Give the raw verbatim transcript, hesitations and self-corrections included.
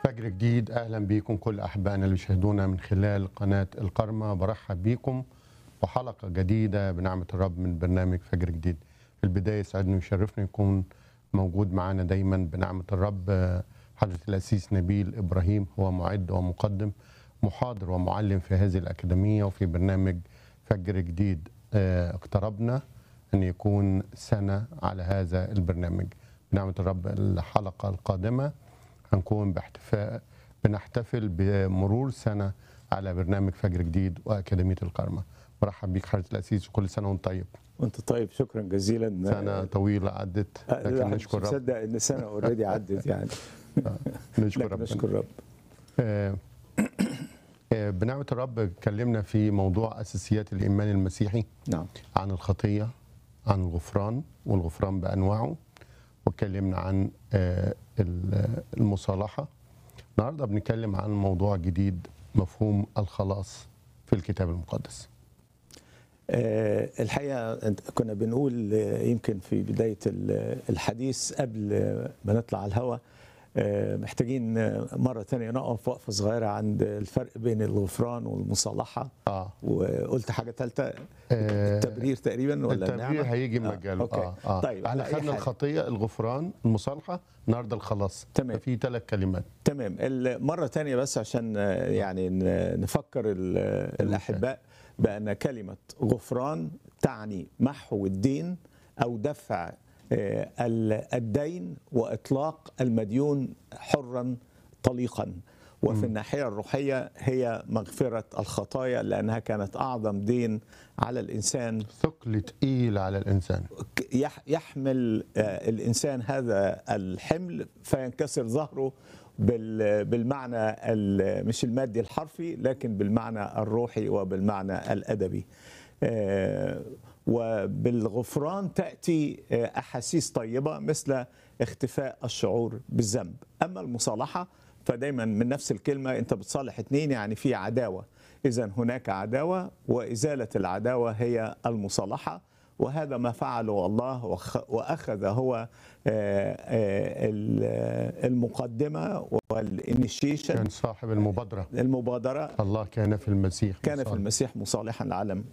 فجر جديد، اهلا بيكم كل احبائنا اللي بيشاهدونا من خلال قناه الكرمة. برحب بيكم وحلقه جديده بنعمه الرب من برنامج فجر جديد. في البدايه يسعدني ويشرفني يكون موجود معنا دايما بنعمه الرب حضره الاسيس نبيل ابراهيم، هو معد ومقدم محاضر ومعلم في هذه الاكاديميه وفي برنامج فجر جديد. اقتربنا ان يكون سنه على هذا البرنامج بنعمه الرب. الحلقه القادمه هنكون باحتفاء بنحتفل بمرور سنة على برنامج فجر جديد وأكاديمية الكرمة. مرحب بيك حضرة الأسيس وكل سنة وانت طيب. وانت طيب، شكرا جزيلا. سنة طويلة عدت لكن نشكر رب. مصدق ان سنة اوريدي عدت يعني. نشكر رب. نشكر رب. آه آه بنعمة الرب اتكلمنا في موضوع أساسيات الإيمان المسيحي. نعم. عن الخطية، عن الغفران والغفران بأنواعه، واتكلمنا عن المصالحة. النهارده بنتكلم عن موضوع جديد، مفهوم الخلاص في الكتاب المقدس. الحقيقة كنا بنقول يمكن في بداية الحديث قبل ما نطلع على الهواء، محتاجين مرة تانية نقف وقفة صغيرة عند الفرق بين الغفران والمصالحة. آه. وقلت حاجة ثالثة، التبرير تقريبا ولا التبرير النعمة؟ هيجي مجاله. أوكي. آه. آه. طيب احنا خدنا الخطية، الغفران، المصالحة، النهارده الخلاص. تمام. في ثلاث كلمات. تمام. مرة تانية بس عشان يعني نفكر الأحباء بأن كلمة غفران تعني محو الدين أو دفع الدين وإطلاق المديون حرا طليقا. وفي الناحية الروحية هي مغفرة الخطايا، لأنها كانت أعظم دين على الإنسان، ثقل تقيل على الإنسان، يحمل الإنسان هذا الحمل فينكسر ظهره بالمعنى مش المادي الحرفي، لكن بالمعنى الروحي وبالمعنى الأدبي. وبالغفران تأتي أحاسيس طيبة مثل اختفاء الشعور بالذنب. أما المصالحة فدايما من نفس الكلمة، أنت بتصالح اتنين يعني في عداوة، إذن هناك عداوة، وإزالة العداوة هي المصالحة. وهذا ما فعله الله، وأخذ هو المقدمة والإنيشيشن، كان صاحب المبادرة. المبادرة. الله كان في المسيح كان مصالح. في المسيح مصالحا العالم